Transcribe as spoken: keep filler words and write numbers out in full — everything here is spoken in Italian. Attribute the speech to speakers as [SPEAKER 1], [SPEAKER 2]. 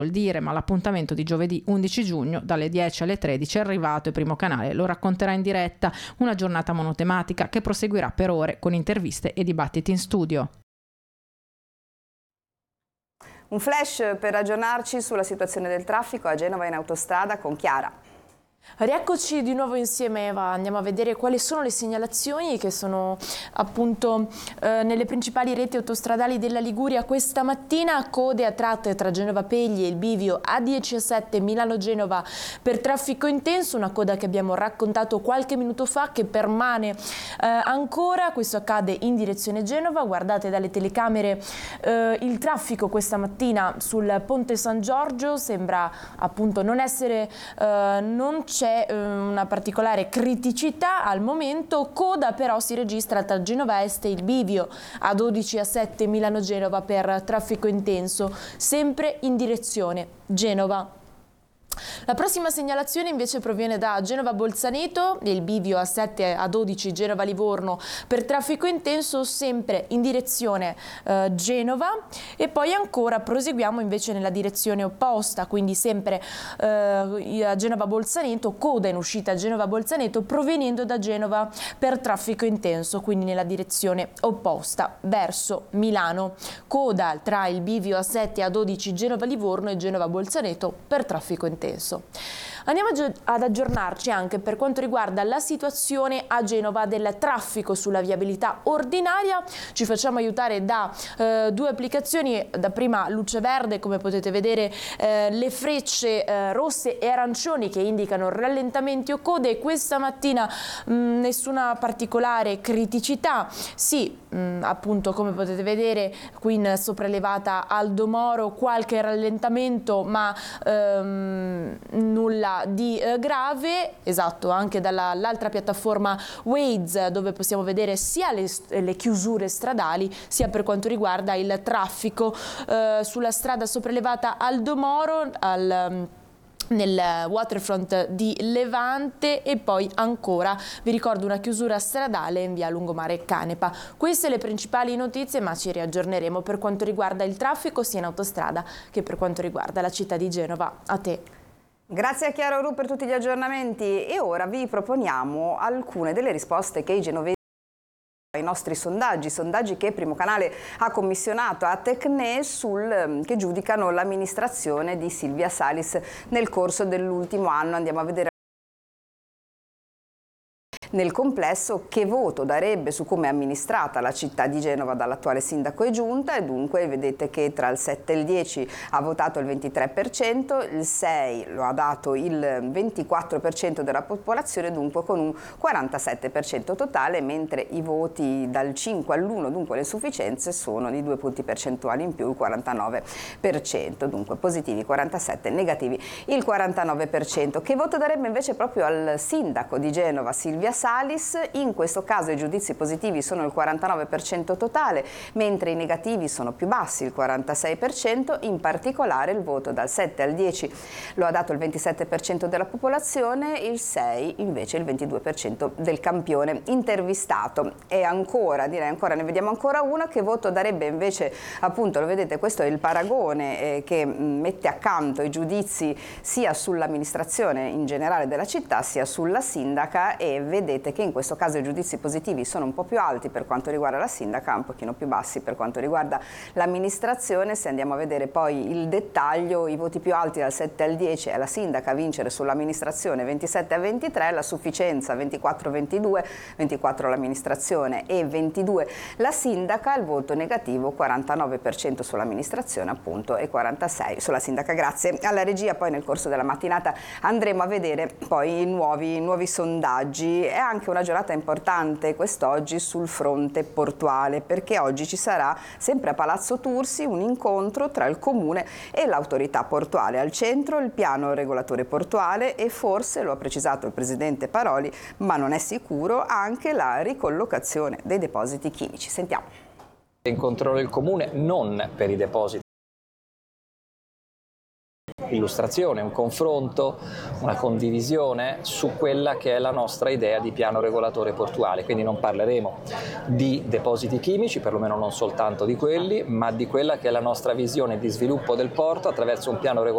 [SPEAKER 1] vuol dire, ma l'appuntamento di giovedì undici giugno dalle dieci alle tredici è arrivato e Primo Canale lo racconterà in diretta, una giornata monotematica che proseguirà per ore con interviste e dibattiti in studio.
[SPEAKER 2] Un flash per aggiornarci sulla situazione del traffico a Genova in autostrada con Chiara.
[SPEAKER 3] Rieccoci di nuovo insieme, Eva. Andiamo a vedere quali sono le segnalazioni che sono appunto eh, nelle principali reti autostradali della Liguria questa mattina. Code a tratte tra Genova Pegli e il bivio A diciassette Milano-Genova per traffico intenso, una coda che abbiamo raccontato qualche minuto fa che permane eh, ancora. Questo accade in direzione Genova. Guardate dalle telecamere eh, il traffico questa mattina sul Ponte San Giorgio sembra appunto non essere eh, non c'è una particolare criticità al momento. Coda però si registra tra Genova Est e il bivio A dodici A sette Milano-Genova per traffico intenso, sempre in direzione Genova. La prossima segnalazione invece proviene da Genova Bolzaneto, il bivio A sette A dodici Genova Livorno per traffico intenso, sempre in direzione eh, Genova, e poi ancora proseguiamo invece nella direzione opposta, quindi sempre eh, a Genova Bolzaneto, coda in uscita Genova Bolzaneto provenendo da Genova per traffico intenso, quindi nella direzione opposta verso Milano. Coda tra il bivio A sette A dodici Genova Livorno e Genova Bolzaneto per traffico intenso. Andiamo ad aggiornarci anche per quanto riguarda la situazione a Genova del traffico sulla viabilità ordinaria. Ci facciamo aiutare da eh, due applicazioni, da prima luce verde, come potete vedere eh, le frecce eh, rosse e arancioni che indicano rallentamenti o code. Questa mattina mh, nessuna particolare criticità, sì mh, appunto come potete vedere qui in sopraelevata Aldo Moro qualche rallentamento ma ehm, nulla di eh, grave, esatto, anche dall'altra piattaforma Waze dove possiamo vedere sia le, le chiusure stradali sia per quanto riguarda il traffico eh, sulla strada sopraelevata Aldo Moro al nel waterfront di Levante, e poi ancora vi ricordo una chiusura stradale in via Lungomare Canepa. Queste le principali notizie, ma ci riaggiorneremo per quanto riguarda il traffico sia in autostrada che per quanto riguarda la città di Genova. A te.
[SPEAKER 2] Grazie a Chiara Ru per tutti gli aggiornamenti, e ora vi proponiamo alcune delle risposte che i genovesi ai nostri sondaggi, sondaggi che Primo Canale ha commissionato a Tecne sul, che giudicano l'amministrazione di Silvia Salis nel corso dell'ultimo anno. Andiamo a vedere nel complesso che voto darebbe su come è amministrata la città di Genova dall'attuale sindaco e giunta, e dunque vedete che tra il sette e il dieci ha votato il ventitré per cento, il sei lo ha dato il ventiquattro per cento della popolazione, dunque con un quarantasette per cento totale, mentre i voti dal cinque all'uno, dunque le sufficienze, sono di due punti percentuali in più, il quarantanove per cento, dunque positivi quarantasette, negativi il quarantanove per cento. Che voto darebbe invece proprio al sindaco di Genova, Silvia Salis? In questo caso i giudizi positivi sono il quarantanove per cento totale, mentre i negativi sono più bassi, il quarantasei per cento. In particolare il voto dal sette al dieci lo ha dato il ventisette per cento della popolazione, il sei invece il ventidue per cento del campione intervistato. E ancora, direi ancora, ne vediamo ancora una. Che voto darebbe invece, appunto, lo vedete, questo è il paragone eh, che mette accanto i giudizi sia sull'amministrazione in generale della città sia sulla sindaca, e vedete che in questo caso i giudizi positivi sono un po' più alti per quanto riguarda la sindaca, un pochino più bassi per quanto riguarda l'amministrazione. Se andiamo a vedere poi il dettaglio, i voti più alti dal sette al dieci è la sindaca a vincere sull'amministrazione, ventisette a ventitré, la sufficienza ventiquattro a ventidue, ventiquattro l'amministrazione e ventidue la sindaca, il voto negativo quarantanove per cento sull'amministrazione appunto e quarantasei sulla sindaca. Grazie alla regia. Poi nel corso della mattinata andremo a vedere poi i nuovi, nuovi sondaggi. È anche una giornata importante quest'oggi sul fronte portuale, perché oggi ci sarà sempre a Palazzo Tursi un incontro tra il comune e l'autorità portuale. Al centro il piano regolatore portuale e forse, lo ha precisato il presidente Paroli, ma non è sicuro, anche la ricollocazione dei depositi chimici. Sentiamo.
[SPEAKER 4] Incontrerò il comune non per i depositi. Illustrazione, un confronto, una condivisione su quella che è la nostra idea di piano regolatore portuale. Quindi non parleremo di depositi chimici, perlomeno non soltanto di quelli, ma di quella che è la nostra visione di sviluppo del porto attraverso un piano regolatore